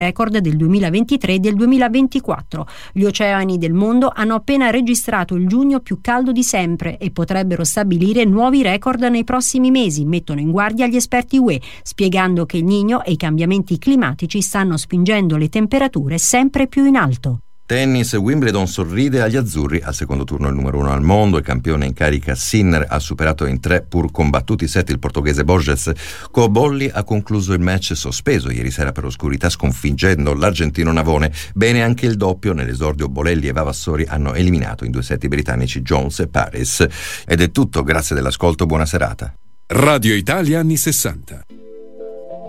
record del 2023 e del 2024. Gli oceani del mondo hanno appena registrato il giugno più caldo di sempre e potrebbero stabilire nuovi record nei prossimi mesi, mettono in guardia gli esperti UE, spiegando che il Niño e i cambiamenti climatici stanno spingendo le temperature sempre più in alto. Tennis, Wimbledon sorride agli azzurri al secondo turno il numero 1 al mondo, il campione in carica Sinner ha superato in 3 pur combattuti set il portoghese Borges. Cobolli ha concluso il match sospeso ieri sera per oscurità sconfiggendo l'argentino Navone. Bene anche il doppio, nell'esordio Bolelli e Vavassori hanno eliminato in 2 set i britannici Jones e Paris. Ed è tutto, grazie dell'ascolto, buona serata. Radio Italia anni 60.